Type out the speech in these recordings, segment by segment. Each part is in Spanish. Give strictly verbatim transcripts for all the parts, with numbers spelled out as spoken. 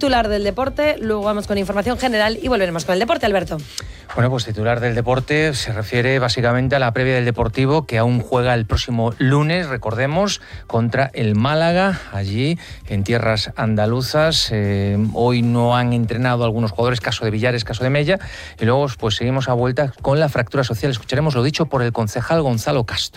titular del deporte, luego vamos con información general y volveremos con el deporte, Alberto. Bueno, pues titular del deporte se refiere básicamente a la previa del Deportivo, que aún juega el próximo lunes, recordemos, contra el Málaga, allí en tierras andaluzas. Eh, hoy no han entrenado algunos jugadores, caso de Villares, caso de Mella, y luego pues seguimos a vuelta con la fractura social. Escucharemos lo dicho por el concejal Gonzalo Castro.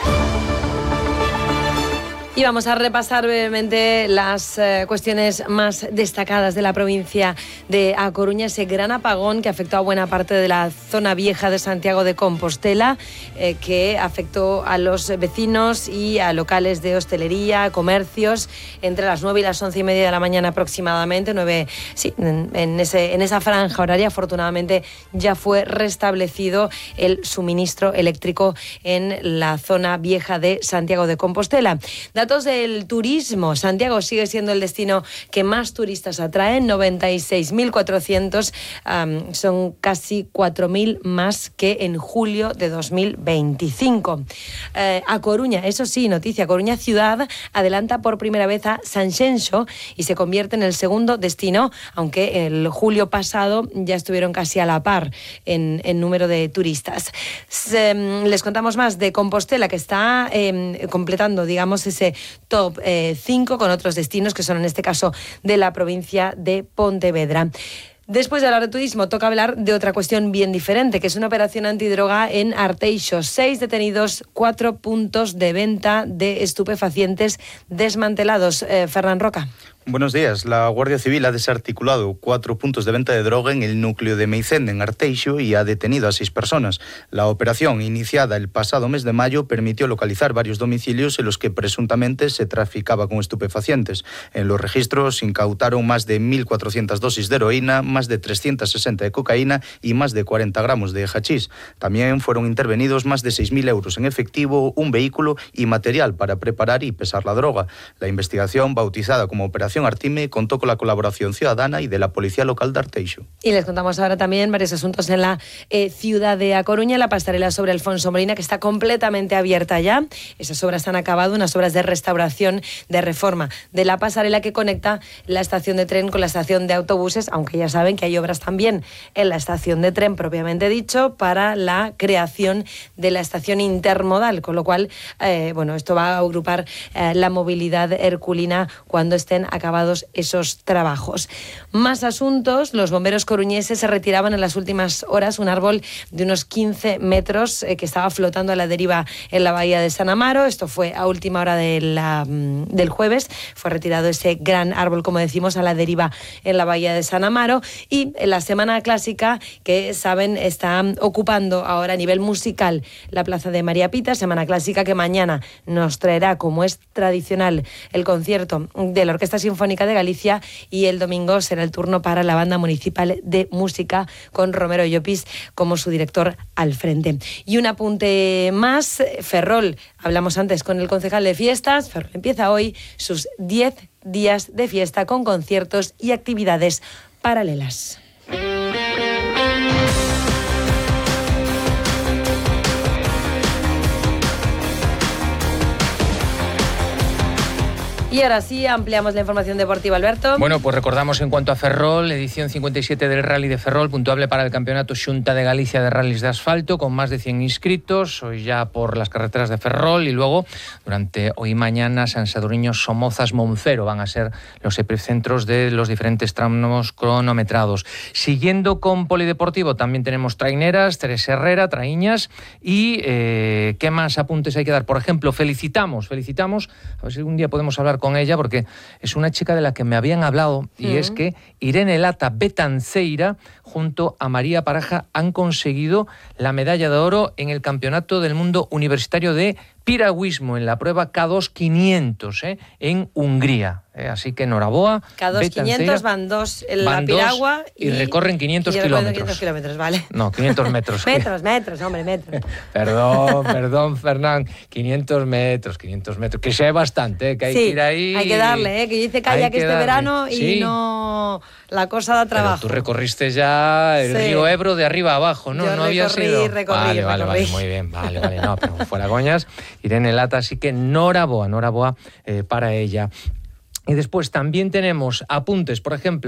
Y vamos a repasar brevemente las eh, cuestiones más destacadas de la provincia de A Coruña, ese gran apagón que afectó a buena parte de la zona vieja de Santiago de Compostela, eh, que afectó a los vecinos y a locales de hostelería, comercios, entre las nueve y las once y media de la mañana aproximadamente. nueve, sí, en, en, ese, en esa franja horaria, afortunadamente, ya fue restablecido el suministro eléctrico en la zona vieja de Santiago de Compostela. Datos del turismo. Santiago sigue siendo el destino que más turistas atrae, noventa y seis mil cuatrocientos, um, son casi cuatro mil más que en julio de dos mil veinticinco. Eh, a Coruña, eso sí, noticia, Coruña Ciudad adelanta por primera vez a Sanxenxo y se convierte en el segundo destino, aunque el julio pasado ya estuvieron casi a la par en, en número de turistas. Se, les contamos más de Compostela, que está eh, completando, digamos, ese top cinco eh, con otros destinos que son en este caso de la provincia de Pontevedra. Después de hablar de turismo, toca hablar de otra cuestión bien diferente, que es una operación antidroga en Arteixo. Seis detenidos, cuatro puntos de venta de estupefacientes desmantelados. Eh, Ferran Roca. Buenos días. La Guardia Civil ha desarticulado cuatro puntos de venta de droga en el núcleo de Meicende, en Arteixo, y ha detenido a seis personas. La operación, iniciada el pasado mes de mayo, permitió localizar varios domicilios en los que presuntamente se traficaba con estupefacientes. En los registros se incautaron más de mil cuatrocientas dosis de heroína, más de trescientos sesenta de cocaína y más de cuarenta gramos de hachís. También fueron intervenidos más de seis mil euros en efectivo, un vehículo y material para preparar y pesar la droga. La investigación, bautizada como Operación Artime, contó con la colaboración ciudadana y de la Policía Local de Arteixo. Y les contamos ahora también varios asuntos en la eh, ciudad de A Coruña. La pasarela sobre Alfonso Molina, que está completamente abierta ya. Esas obras han acabado, unas obras de restauración, de reforma de la pasarela que conecta la estación de tren con la estación de autobuses, aunque ya saben que hay obras también en la estación de tren, propiamente dicho, para la creación de la estación intermodal, con lo cual, eh, bueno, esto va a agrupar eh, la movilidad herculina cuando estén acabados esos trabajos. Más asuntos. Los bomberos coruñeses se retiraban en las últimas horas un árbol de unos quince metros eh, que estaba flotando a la deriva en la bahía de San Amaro. Esto fue a última hora de la, del jueves. Fue retirado ese gran árbol, como decimos, a la deriva en la bahía de San Amaro. Y en la Semana Clásica, que saben, está ocupando ahora a nivel musical la plaza de María Pita. Semana Clásica que mañana nos traerá, como es tradicional, el concierto de la Orquesta Sinfónica de Galicia, y el domingo será el turno para la Banda Municipal de Música con Romero Llopis como su director al frente. Y un apunte más, Ferrol, hablamos antes con el concejal de fiestas. Ferrol empieza hoy sus diez días de fiesta con conciertos y actividades paralelas. Y ahora sí, ampliamos la información deportiva, Alberto. Bueno, pues recordamos en cuanto a Ferrol, edición cincuenta y siete del Rally de Ferrol, puntuable para el Campeonato Xunta de Galicia de Rallys de Asfalto, con más de cien inscritos, hoy ya por las carreteras de Ferrol, y luego, durante hoy y mañana, San Sadurniño, Somozas, Moncero van a ser los epicentros de los diferentes tramos cronometrados. Siguiendo con polideportivo, también tenemos traineras, Teresa Herrera, traíñas, y eh, ¿qué más apuntes hay que dar? Por ejemplo, felicitamos, felicitamos, a ver si algún día podemos hablar con ella, porque es una chica de la que me habían hablado, y uh-huh. es que Irene Lata Betanceira junto a María Paraja han conseguido la medalla de oro en el Campeonato del Mundo Universitario de Piragüismo en la prueba K dos quinientos eh, en Hungría. Eh, así que enhorabuena. K dos quinientos van dos en la piragua y, y recorren quinientos y kilómetros. quinientos kilómetros, vale. No, quinientos metros. metros, metros, hombre, metros. Perdón, perdón, Fernán. quinientos metros, quinientos metros. Que sea bastante, eh, que hay sí, que ir ahí. Hay que darle, eh, que dice Calla que, que este darle. verano y sí. no la cosa da trabajo. Pero tú recorriste ya el sí. río Ebro de arriba a abajo, ¿no? Yo no recorrí, había sido. recorrí, vale, vale, recorrí. vale, muy bien, vale, vale. No, pero fuera coñas, Irene Lata, así que enhorabuena, enhorabuena eh, para ella. Y después también tenemos apuntes, por ejemplo,